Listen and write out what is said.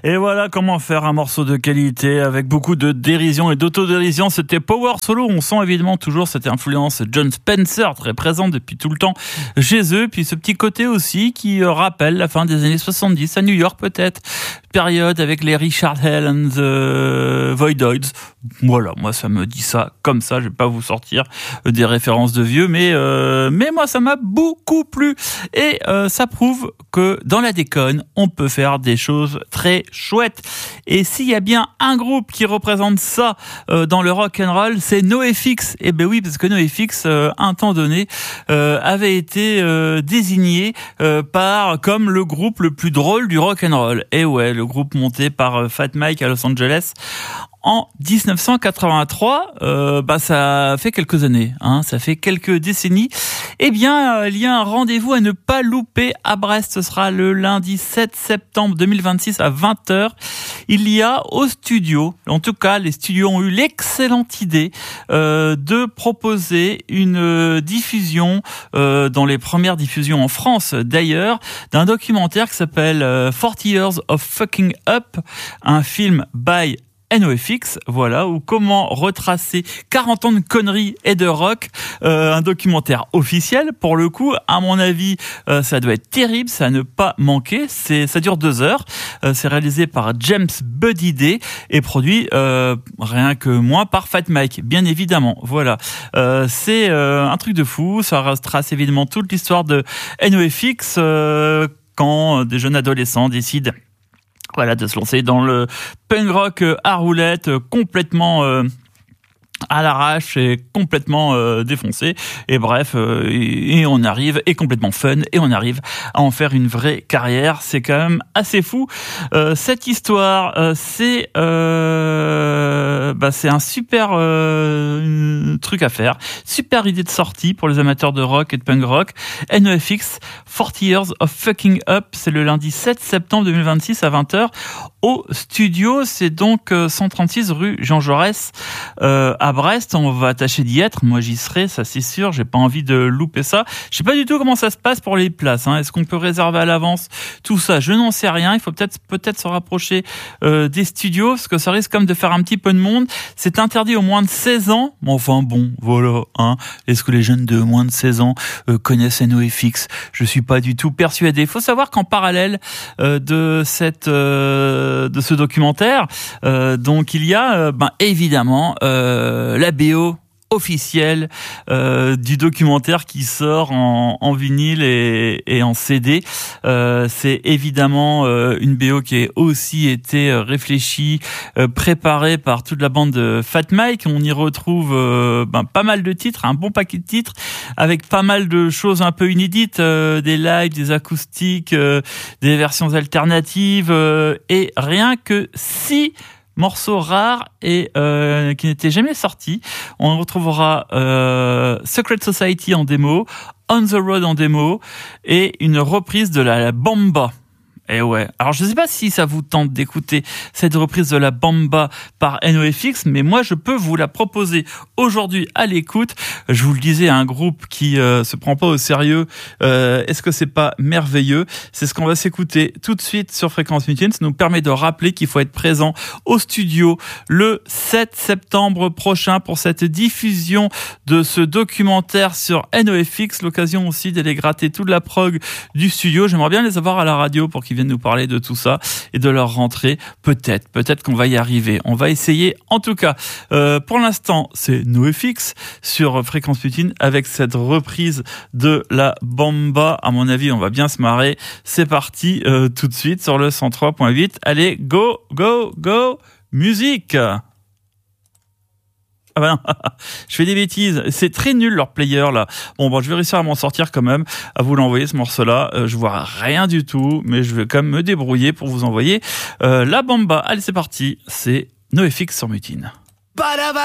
Et voilà comment faire un morceau de qualité avec beaucoup de dérision et d'autodérision. C'était Power Solo. On sent évidemment toujours cette influence Jon Spencer très présente depuis tout le temps chez eux. Puis ce petit côté aussi qui rappelle la fin des années 70 à New York peut-être. Période avec les Richard Hell and the Voidoids. Voilà, moi ça me dit ça comme ça. Je vais pas vous sortir des références de vieux, mais moi ça m'a beaucoup plu et ça prouve que dans la déconne on peut faire des choses très chouettes. Et s'il y a bien un groupe qui représente ça dans le rock and roll, c'est NoFX. Et ben oui, parce que NoFX un temps donné avait été désigné comme le groupe le plus drôle du rock and roll. Et ouais, le groupe monté par Fat Mike à Los Angeles en 1983, ça fait quelques années, ça fait quelques décennies. Eh bien, il y a un rendez-vous à ne pas louper à Brest. Ce sera le lundi 7 septembre 2026 à 20h. Il y a au studio, en tout cas, les studios ont eu l'excellente idée de proposer une diffusion, dans les premières diffusions en France d'ailleurs, d'un documentaire qui s'appelle 40 Years of Fucking Up, un film by NoFX, voilà, ou comment retracer 40 ans de conneries et de rock, un documentaire officiel, pour le coup, à mon avis, ça doit être terrible, ça ne pas manquer, ça dure 2 heures, c'est réalisé par James Buddy Day et produit, rien que moins, par Fat Mike, bien évidemment, voilà, c'est un truc de fou, ça retrace évidemment toute l'histoire de NoFX, quand des jeunes adolescents décident de se lancer dans le punk rock à roulette, complètement à l'arrache et complètement défoncé. Et bref, et on arrive, et complètement fun, et on arrive à en faire une vraie carrière. C'est quand même assez fou. Cette histoire, c'est un super truc à faire. Super idée de sortie pour les amateurs de rock et de punk rock. NoFX, 40 Years of Fucking Up, c'est le lundi 7 septembre 2026 à 20h au studio. C'est donc 136 rue Jean Jaurès à Brest. On va tâcher d'y être. Moi, j'y serai, ça c'est sûr. J'ai pas envie de louper ça. Je sais pas du tout comment ça se passe pour les places. Est-ce qu'on peut réserver à l'avance tout ça? Je n'en sais rien. Il faut peut-être se rapprocher des studios parce que ça risque comme de faire un petit peu de monde. C'est interdit aux moins de 16 ans. Enfin bon, voilà. Est-ce que les jeunes de moins de 16 ans connaissent NoFX? Je suis pas du tout persuadé. Il faut savoir qu'en parallèle de ce documentaire, donc il y a évidemment la BO officielle du documentaire qui sort en vinyle et en CD. C'est évidemment une BO qui a aussi été réfléchie, préparée par toute la bande de Fat Mike. On y retrouve pas mal de titres, un bon paquet de titres, avec pas mal de choses un peu inédites, des lives, des acoustiques, des versions alternatives, et rien que 6 morceaux rares et qui n'étaient jamais sortis. On retrouvera Secret Society en démo, On the Road en démo et une reprise de la Bamba. Et ouais. Alors je sais pas si ça vous tente d'écouter cette reprise de la Bamba par NoFX, mais moi je peux vous la proposer aujourd'hui à l'écoute. Je vous le disais, un groupe qui se prend pas au sérieux. Est-ce que c'est pas merveilleux? C'est ce qu'on va s'écouter tout de suite sur Fréquence Mutine. Ça nous permet de rappeler qu'il faut être présent au studio le 7 septembre prochain pour cette diffusion de ce documentaire sur NoFX. L'occasion aussi d'aller gratter toute la prog du studio. J'aimerais bien les avoir à la radio pour qu'ils viennent nous parler de tout ça et de leur rentrée. Peut-être qu'on va y arriver. On va essayer. En tout cas, pour l'instant, c'est NoFX sur Fréquence Mutine avec cette reprise de la Bamba. À mon avis, on va bien se marrer. C'est parti tout de suite sur le 103.8. Allez, go, go, go, musique! Ah bah non, je fais des bêtises. C'est très nul leur player là. Bon, je vais réussir à m'en sortir quand même, à vous l'envoyer ce morceau-là. Je vois rien du tout, mais je vais quand même me débrouiller pour vous envoyer la Bamba. Allez, c'est parti. C'est NoFX sur Mutine.